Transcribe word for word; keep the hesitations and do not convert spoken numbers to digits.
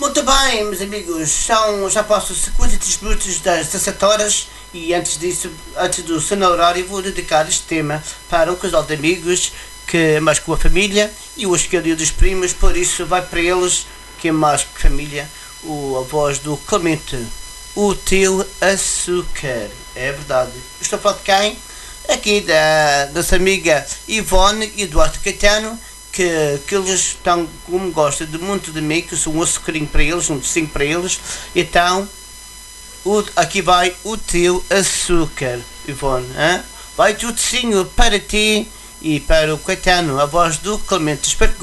Muito bem, meus amigos, são, já passam cinquenta e três minutos das dezassete horas e antes disso, antes do seu horário, vou dedicar este tema para um casal de amigos que é mais que uma família e o escolhido dos primos, por isso vai para eles, que é mais que família, o, a voz do Clemente, o teu açúcar. É verdade. Estou a falar de quem? Aqui da nossa amiga Ivone e Eduardo Caetano, que, que eles estão, como gostam de muito de mim, que sou um açucarinho para eles, um docinho para eles, então o, aqui vai o teu açúcar, Ivone, hein? Vai o docinho para ti e para o Caetano, a voz do Clemente. Espero que